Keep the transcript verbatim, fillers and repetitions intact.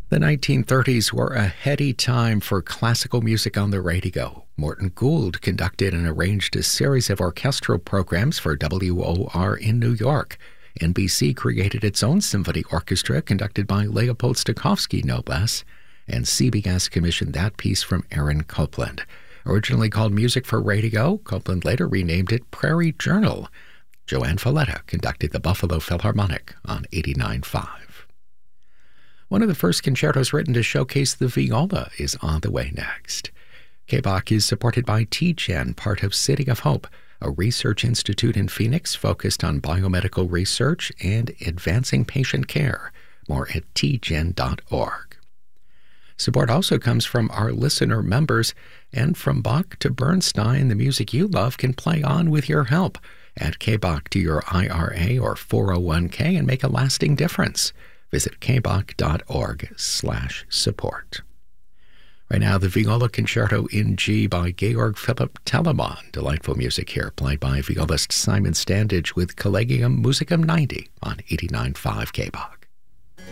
The nineteen thirties were a heady time for classical music on the radio. Morton Gould conducted and arranged a series of orchestral programs for W O R in New York. N B C created its own symphony orchestra conducted by Leopold Stokowski, no less, and C B S commissioned that piece from Aaron Copland. Originally called Music for Radio, Copland later renamed it Prairie Journal. Joanne Falletta conducted the Buffalo Philharmonic on eighty-nine point five. One of the first concertos written to showcase the viola is on the way next. K B O C is supported by T G E N, part of City of Hope, a research institute in Phoenix focused on biomedical research and advancing patient care. More at T G E N dot org. Support also comes from our listener members, and from Bach to Bernstein, the music you love can play on with your help. Add K B O C to your I R A or four oh one k and make a lasting difference. Visit K B O C dot org slash support. Right now, the Viola Concerto in G by Georg Philipp Telemann. Delightful music here, played by violist Simon Standage with Collegium Musicum ninety on eighty-nine point five K B O C.